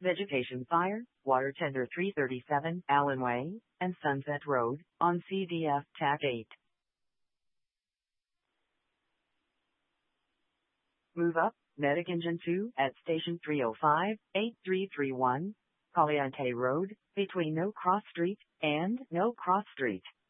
Vegetation Fire, Water Tender 337, Allen Way, and Sunset Road, on CDF TAC 8. Move up, Medic Engine 2, at Station 305, 8331, Caliente Road, between No Cross Street and No Cross Street.